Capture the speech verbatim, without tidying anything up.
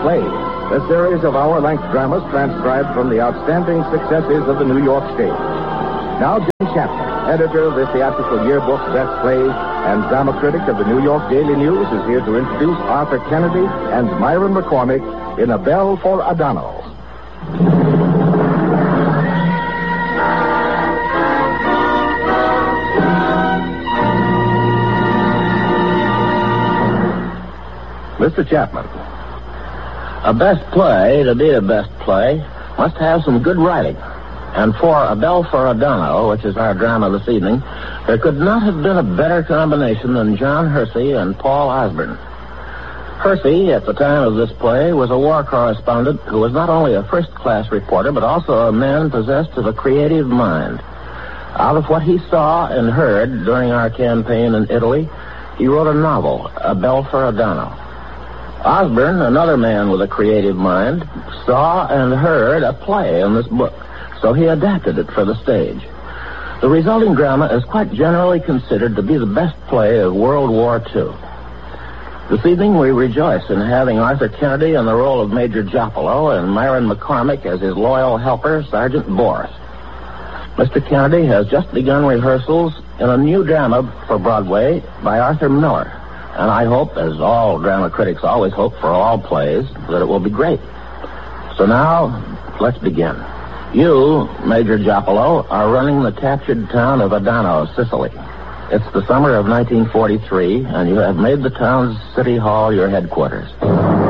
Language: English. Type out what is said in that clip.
Plays, a series of hour-length dramas transcribed from the outstanding successes of the New York stage. Now, Jim Chapman, editor of the Theatrical Yearbook Best Plays and drama critic of the New York Daily News, is here to introduce Arthur Kennedy and Myron McCormick in A Bell for Adano. Mister Chapman. A best play, to be a best play, must have some good writing. And for A Bell for Adano, which is our drama this evening, there could not have been a better combination than John Hersey and Paul Osborne. Hersey, at the time of this play, was a war correspondent who was not only a first-class reporter, but also a man possessed of a creative mind. Out of what he saw and heard during our campaign in Italy, he wrote a novel, A Bell for Adano. Osborne, another man with a creative mind, saw and heard a play in this book, so he adapted it for the stage. The resulting drama is quite generally considered to be the best play of World War Two. This evening we rejoice in having Arthur Kennedy in the role of Major Giapolo and Myron McCormick as his loyal helper, Sergeant Boris. Mister Kennedy has just begun rehearsals in a new drama for Broadway by Arthur Miller. And I hope, as all drama critics always hope for all plays, that it will be great. So now, let's begin. You, Major Giapolo, are running the captured town of Adano, Sicily. It's the summer of nineteen forty-three, and you have made the town's city hall your headquarters.